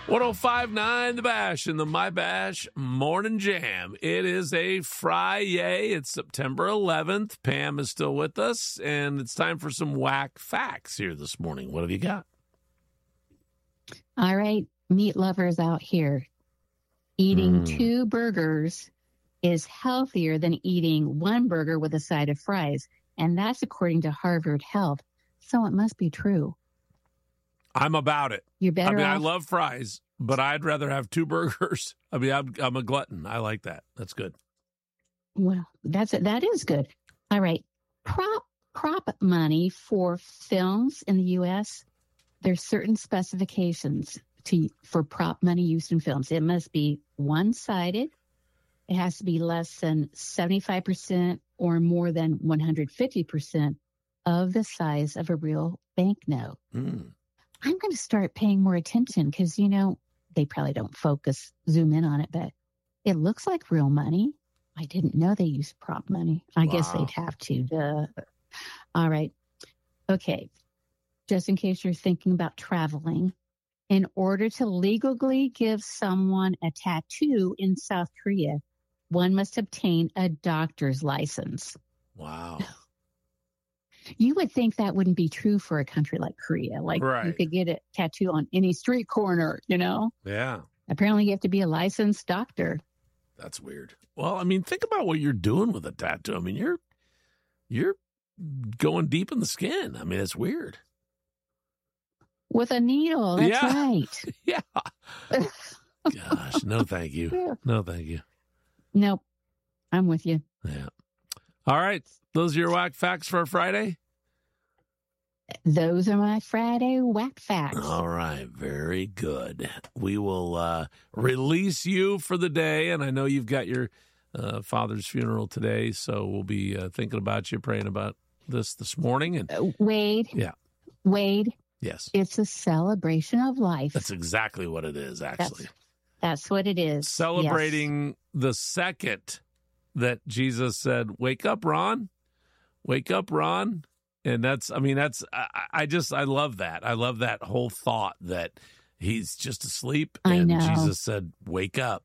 105.9 The Bash in the My Bash Morning Jam. It is a Friday. It's September 11th. Pam is still with us, and it's time for some whack facts here this morning. What have you got? All right, meat lovers out here. Eating 2 burgers is healthier than eating 1 burger with a side of fries, and that's according to Harvard Health. So it must be true. I'm about it. You're better off. I love fries, but I'd rather have 2 burgers. I mean, I'm a glutton. I like that. That's good. Well, that is good. All right. Prop money for films in the U.S., there's certain specifications for prop money used in films. It must be one-sided. It has to be less than 75% or more than 150% of the size of a real banknote. I'm going to start paying more attention because, they probably don't zoom in on it, but it looks like real money. I didn't know they used prop money. I guess they'd have to. Duh. All right. Okay. Just in case you're thinking about traveling, in order to legally give someone a tattoo in South Korea, one must obtain a doctor's license. Wow. You would think that wouldn't be true for a country like Korea. You could get a tattoo on any street corner, Yeah. Apparently you have to be a licensed doctor. That's weird. Well, I mean, think about what you're doing with a tattoo. I mean, you're going deep in the skin. I mean, it's weird. With a needle. That's right. Yeah. Gosh, no thank you. No thank you. Nope. I'm with you. Yeah. All right. Those are your whack facts for Friday? Those are my Friday whack facts. All right. Very good. We will release you for the day, and I know you've got your father's funeral today, so we'll be thinking about you, praying about this morning. And Wade. Yeah. Wade. Yes. It's a celebration of life. That's exactly what it is, actually. That's what it is. Celebrating the second that Jesus said, "Wake up, Ron. Wake up, Ron." And I love that. I love that whole thought that he's just asleep. And Jesus said, "Wake up."